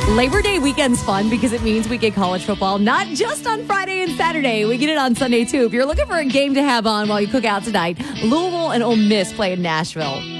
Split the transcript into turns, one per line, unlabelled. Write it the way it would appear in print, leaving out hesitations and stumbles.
Labor Day weekend's fun because it means we get college football not just on Friday and Saturday. We get it on Sunday, too. If you're looking for a game to have on while you cook out tonight, Louisville and Ole Miss play in Nashville.